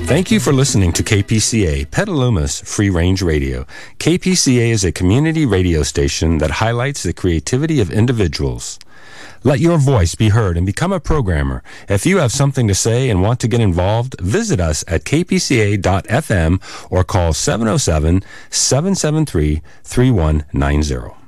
Thank you for listening to KPCA, Petaluma's Free Range Radio. KPCA is a community radio station that highlights the creativity of individuals. Let your voice be heard and become a programmer. If you have something to say and want to get involved, visit us at kpca.fm or call 707-773-3190.